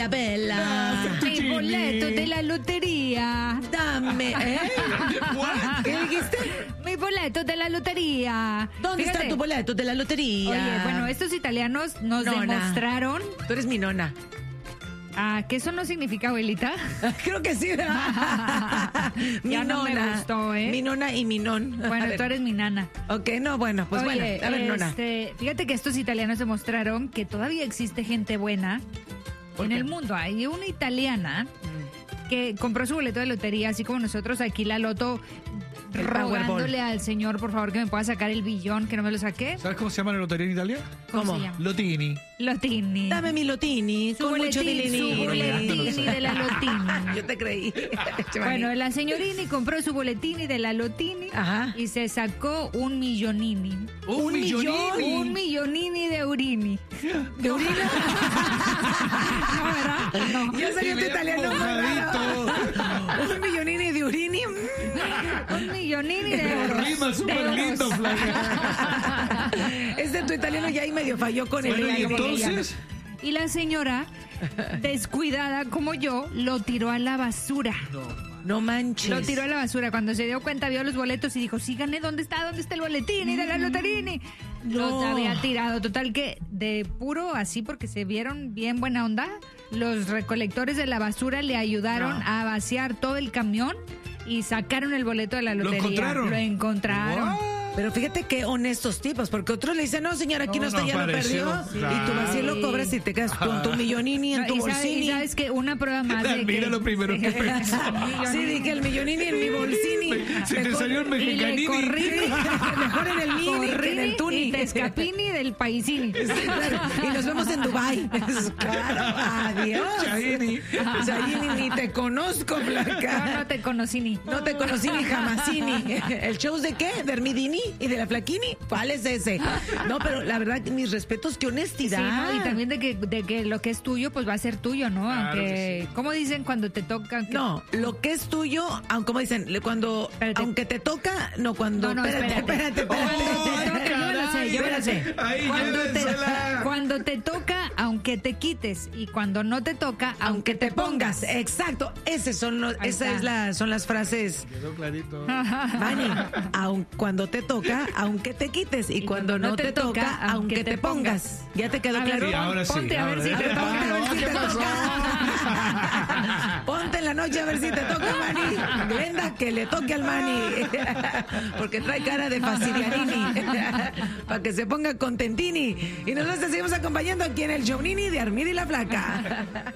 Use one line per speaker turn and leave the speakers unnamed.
Bella, bella.
Mi boleto de la lotería.
Dame, ¿eh? ¿Qué dijiste?
Mi boleto de la lotería.
¿Dónde está tu boleto de la lotería?
Oye, bueno, estos italianos nos
Nona.
demostraron...
Tú eres mi nona.
que eso no significa abuelita.
Creo que sí. Mi
Ya no
nona.
me gustó, ¿eh?
Mi nona y mi non. A
Bueno,
ver.
tú eres mi nana.
Ok, no, bueno, pues
Oye,
bueno. A ver, nona.
fíjate que estos italianos demostraron que todavía existe gente buena
¿Por
en
qué?
el mundo. Hay una italiana que compró su boleto de lotería, así como nosotros aquí la loto,
El
rogándole al señor, por favor, que me pueda sacar el billón, que no me lo saqué.
¿Sabes cómo se llama la lotería en Italia?
¿Cómo?
se llama?
Lotini.
Lotini.
Dame mi lotini
Su
con mucho
boletín,
dilini.
su boletini de la Lotini.
Yo te creí.
Bueno, la señorini compró su boletini de la Lotini
Ajá.
y se sacó un millonini.
¿Un millonini?
Un millonini de urini.
¿De urina?
No, ¿verdad? No.
Ya salió tu italiano.
Mojadito.
Un millonini de urini.
Un millonini de euros.
Rima súper
De euros.
lindo, flaca.
Ese tu italiano ya ahí medio falló con el
Bueno, ¿y
italiano.
entonces?
Y la señora, descuidada como yo, lo tiró a la basura.
No manches.
Lo tiró a la basura. Cuando se dio cuenta, vio los boletos y dijo, sí, gané, ¿dónde está el boletini de la loterini?
No.
Los había tirado. Total que de puro así, porque se vieron bien buena onda, los recolectores de la basura le ayudaron a vaciar todo el camión y sacaron el boleto de la
¿Lo
lotería.
encontraron?
Lo encontraron.
Pero fíjate qué honestos tipos, porque otros le dicen, no, señora, aquí no,
No,
está,
no
ya lo
apareció.
perdió.
Claro.
Y tú vas y lo cobras y te quedas con tu millonini en tu
Y
bolsini.
sabes que una prueba más de
Mira
que...
lo primero que pensó.
Sí, dije el millonini en mi bolsini.
Se te salió el
Y le
mexicanini.
corrí.
Mejor en el mini que en el tuni.
Y Tescapini del paisini.
Sí, claro. Y nos vemos en Dubai. Claro, adiós.
Chahini.
Chahini, ni te conozco,
No,
flaca.
no te conocí ni.
No te conocí ni jamasini. ¿El show de qué? ¿De Hermidini y de la Flaquini? ¿Cuál es ese? No, pero la verdad, mis respetos, qué
Sí,
honestidad.
¿no? Y también de que lo que es tuyo, pues va a ser tuyo, ¿no?
Claro
Aunque,
que
¿cómo dicen cuando te toca?
No, lo que es tuyo, aunque como dicen, cuando,
Espérate.
aunque te toca, no cuando.
No,
espérate.
Yo me lo sé, yo me lo sé.
Ahí,
Cuando cuando te toca, aunque te quites. Y cuando no te toca,
Aunque te pongas, exacto,
Ahí está.
son las frases.
Quedó clarito.
Manny, cuando te toca, aunque te quites, y cuando no te toca, aunque te pongas. ¿Ya te quedó
A ver,
claro?
Sí, ahora sí.
ponte a ver
ahora
si
ya.
te toca.
Ponte a ver si
¿Qué
te
pasó?
toca. Ponte en la noche a ver si te toca, Manny. Glenda, que le toque al Manny. Porque trae cara de fastidiarini. Para que se ponga contentini. Y nosotros te seguimos acompañando aquí en el Shownini de Armida y la Flaca.